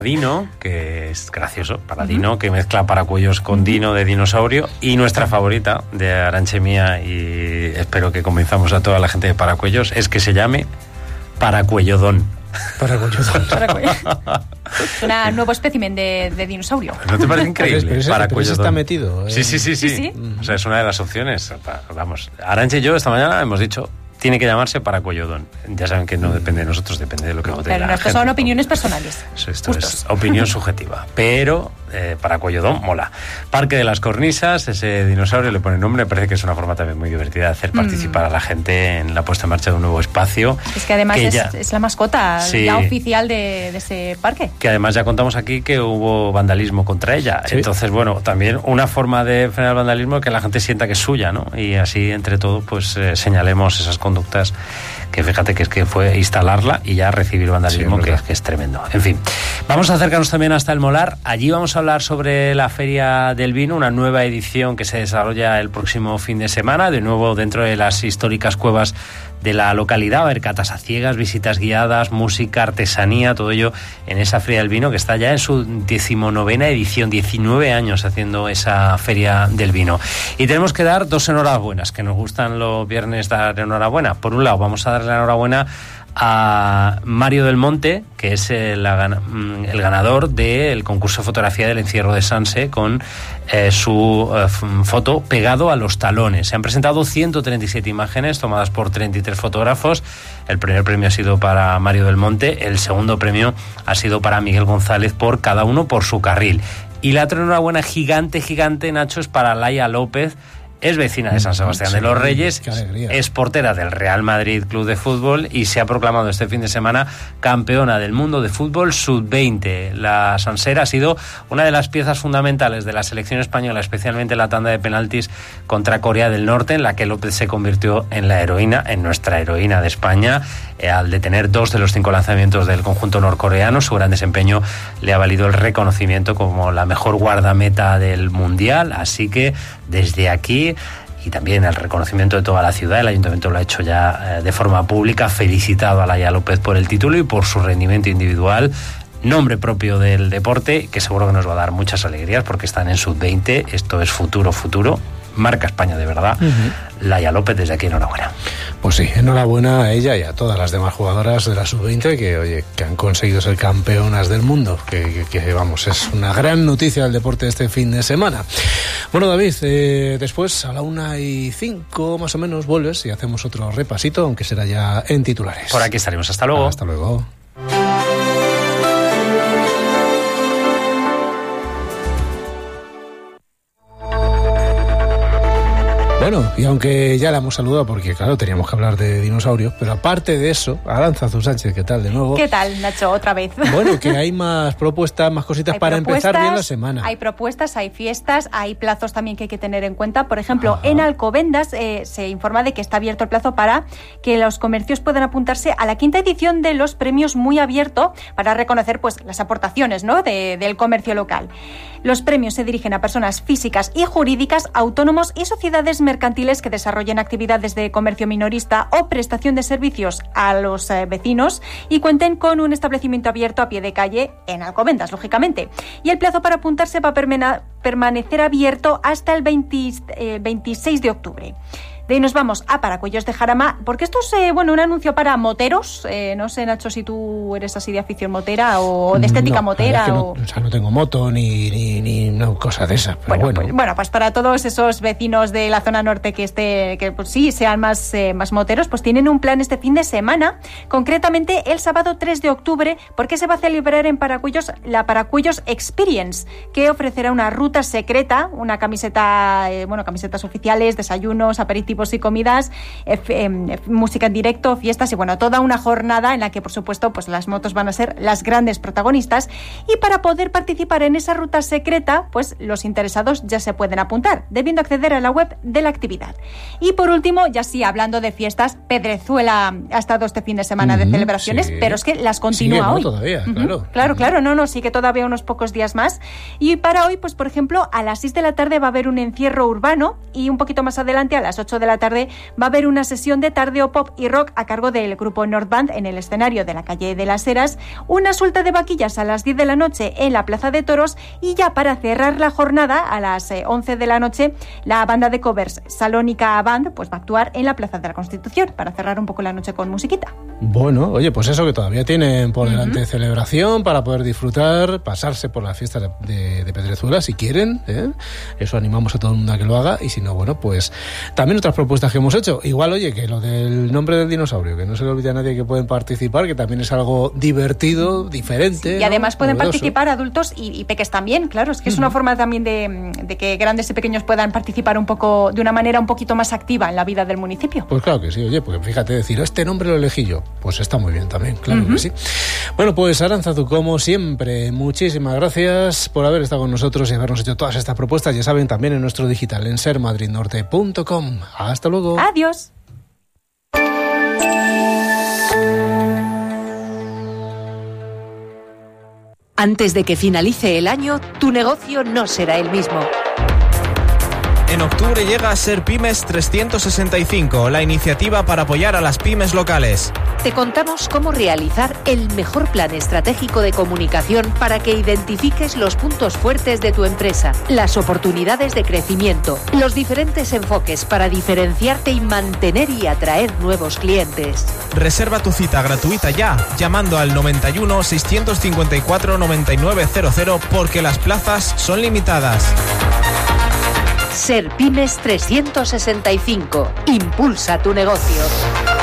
Dino, que es gracioso, Paladino, que mezcla paracuellos con Dino de dinosaurio, y nuestra favorita de Arantxa Mía, y espero que convenzamos a toda la gente de Paracuellos, es que se llame Paracuellodón. Paracuellodón. Es una nuevo espécimen de dinosaurio. ¿No te parece increíble? Pero ese está metido. Sí. O sea, es una de las opciones. Vamos, Arantxa y yo esta mañana hemos dicho, tiene que llamarse Paracuellodón. Ya saben que no depende de nosotros, depende de lo que vote la gente. Pero estas son opiniones personales. Esto es opinión subjetiva. Pero Paracuellodón mola. Parque de las Cornisas, ese dinosaurio le pone nombre, me parece que es una forma también muy divertida de hacer participar a la gente en la puesta en marcha de un nuevo espacio. Es que además es la mascota ya oficial de ese parque. Que además ya contamos aquí que hubo vandalismo contra ella. Sí. Entonces, bueno, también una forma de frenar el vandalismo es que la gente sienta que es suya, ¿no? Y así, entre todos, pues señalemos esas conductas que fíjate que es que fue instalarla y ya recibir vandalismo, que es tremendo. En fin, vamos a acercarnos también hasta el Molar. Allí vamos a hablar sobre la Feria del Vino, una nueva edición que se desarrolla el próximo fin de semana, de nuevo dentro de las históricas cuevas de la localidad. Va a haber catas a ciegas, visitas guiadas, música, artesanía, todo ello en esa Feria del Vino que está ya en su 19ª edición, 19 años haciendo esa Feria del Vino. Y tenemos que dar dos enhorabuenas, que nos gustan los viernes dar enhorabuena. Por un lado, vamos a darle la enhorabuena a Mario del Monte, que es el ganador del concurso de fotografía del encierro de Sanse, con su foto pegado a los talones. Se han presentado 137 imágenes tomadas por 33 fotógrafos. El primer premio ha sido para Mario del Monte, el segundo premio ha sido para Miguel González, por cada uno por su carril. Y la otra enhorabuena gigante, Nacho, es para Laia López. Es vecina de San Sebastián de los Reyes, es portera del Real Madrid Club de Fútbol y se ha proclamado este fin de semana campeona del mundo de fútbol sub-20. La sansera ha sido una de las piezas fundamentales de la selección española, especialmente en la tanda de penaltis contra Corea del Norte, en la que López se convirtió en la heroína, en nuestra heroína de España, al detener 2 de los 5 lanzamientos del conjunto norcoreano. Su gran desempeño le ha valido el reconocimiento como la mejor guardameta del Mundial, así que desde aquí, y también el reconocimiento de toda la ciudad, el ayuntamiento lo ha hecho ya de forma pública, felicitado a Laia López por el título y por su rendimiento individual, nombre propio del deporte, que seguro que nos va a dar muchas alegrías porque están en sub-20, esto es futuro, marca España de verdad. Laia López, desde aquí enhorabuena. Pues sí, enhorabuena a ella y a todas las demás jugadoras de la sub-20 que han conseguido ser campeonas del mundo, que vamos, es una gran noticia del deporte este fin de semana. Bueno, David, después a la 1:05 más o menos vuelves y hacemos otro repasito, aunque será ya en titulares. Por aquí estaremos, hasta luego. Hasta luego. Bueno, y aunque ya la hemos saludado porque, claro, teníamos que hablar de dinosaurios, pero aparte de eso, Arantxa Sánchez, ¿qué tal de nuevo? ¿Qué tal, Nacho? Otra vez. Bueno, que hay más propuestas, más cositas para empezar bien la semana. Hay propuestas, hay fiestas, hay plazos también que hay que tener en cuenta. Por ejemplo, en Alcobendas se informa de que está abierto el plazo para que los comercios puedan apuntarse a la 5ª edición de los premios Muy Abierto para reconocer pues las aportaciones, ¿no?, del comercio local. Los premios se dirigen a personas físicas y jurídicas, autónomos y sociedades mercantiles que desarrollen actividades de comercio minorista o prestación de servicios a los vecinos y cuenten con un establecimiento abierto a pie de calle en Alcobendas, lógicamente. Y el plazo para apuntarse va a permanecer abierto hasta el 26 de octubre. De ahí nos vamos a Paracuellos de Jarama, porque esto es un anuncio para moteros. No sé, Nacho, si tú eres así de afición motera o de estética motera. No tengo moto ni una cosa de esa. Pero bueno, pues para todos esos vecinos de la zona norte que pues sí sean más moteros, pues tienen un plan este fin de semana, concretamente el sábado 3 de octubre, porque se va a celebrar en Paracuellos la Paracuellos Experience, que ofrecerá una ruta secreta, una camisetas oficiales, desayunos, aperitivos y comidas, música en directo, fiestas y toda una jornada en la que por supuesto pues las motos van a ser las grandes protagonistas. Y para poder participar en esa ruta secreta, pues los interesados ya se pueden apuntar, debiendo acceder a la web de la actividad. Y por último, ya sí, hablando de fiestas, Pedrezuela ha estado este fin de semana de celebraciones, sí, pero es que las continúa hoy. Todavía, claro, sigue todavía unos pocos días más. Y para hoy, pues por ejemplo, a las 6 de la tarde va a haber un encierro urbano y un poquito más adelante, a las 8 de la tarde va a haber una sesión de tardeo pop y rock a cargo del grupo Nordband en el escenario de la calle de las Heras, una suelta de vaquillas a las 10 de la noche en la Plaza de Toros y ya para cerrar la jornada a las 11 de la noche la banda de covers Salónica Band pues va a actuar en la Plaza de la Constitución para cerrar un poco la noche con musiquita. Bueno, oye, pues eso, que todavía tienen por delante celebración para poder disfrutar, pasarse por las fiestas de Pedrezuela si quieren, ¿eh? Eso animamos a todo el mundo a que lo haga, y si no, bueno, pues también otras propuestas que hemos hecho. Igual, oye, que lo del nombre del dinosaurio, que no se le olvide a nadie que pueden participar, que también es algo divertido, diferente. Sí, y además ¿no? pueden Novedoso. Participar adultos y peques también, claro, es que es una forma también de que grandes y pequeños puedan participar un poco, de una manera un poquito más activa en la vida del municipio. Pues claro que sí, oye, pues fíjate, decir, este nombre lo elegí yo, pues está muy bien también, claro que sí. Bueno, pues Arantzazu, como siempre, muchísimas gracias por haber estado con nosotros y habernos hecho todas estas propuestas, ya saben, también en nuestro digital, en sermadridnorte.com. Hasta luego. Adiós. Antes de que finalice el año, tu negocio no será el mismo. En octubre llega Ser Pymes 365, la iniciativa para apoyar a las pymes locales. Te contamos cómo realizar el mejor plan estratégico de comunicación para que identifiques los puntos fuertes de tu empresa, las oportunidades de crecimiento, los diferentes enfoques para diferenciarte y mantener y atraer nuevos clientes. Reserva tu cita gratuita ya, llamando al 91 654 9900 porque las plazas son limitadas. Ser Pymes 365. Impulsa tu negocio.